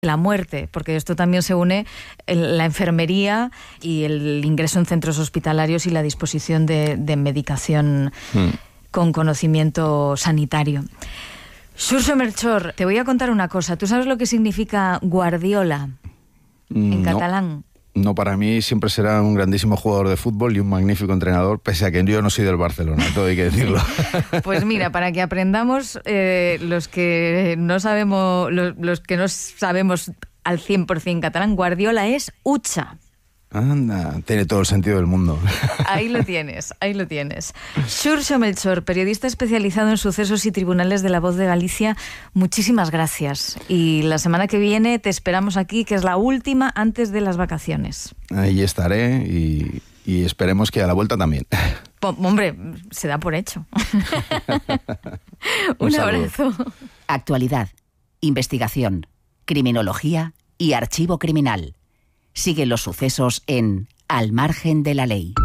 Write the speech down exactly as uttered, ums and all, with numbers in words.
la muerte, porque esto también se une el, la enfermería y el ingreso en centros hospitalarios y la disposición de, de medicación mm. con conocimiento sanitario. Xurxo Melchor, te voy a contar una cosa. ¿Tú sabes lo que significa Guardiola en no. catalán? No, para mí siempre será un grandísimo jugador de fútbol y un magnífico entrenador, pese a que yo no soy del Barcelona, todo hay que decirlo. Pues mira, para que aprendamos, eh, los que no sabemos, los, los que no sabemos al cien por ciento catalán, Guardiola es Ucha. Anda, tiene todo el sentido del mundo. Ahí lo tienes, ahí lo tienes. Xurxo Melchor, periodista especializado en sucesos y tribunales de La Voz de Galicia, muchísimas gracias. Y la semana que viene te esperamos aquí, que es la última antes de las vacaciones. Ahí estaré y, y esperemos que a la vuelta también. Po, hombre, se da por hecho. Un, Un abrazo. Actualidad, investigación, criminología y archivo criminal. Sigue los sucesos en Al margen de la ley.